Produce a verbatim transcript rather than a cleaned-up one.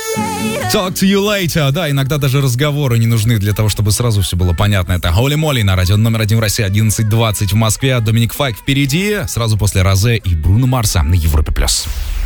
Talk to you later. Да, иногда даже разговоры не нужны для того, чтобы сразу все было понятно. Это Holy Moly на радио номер один в России, одиннадцать двадцать в Москве. Доминик Файк впереди, сразу после Розе и Бруно Марса на Европе+.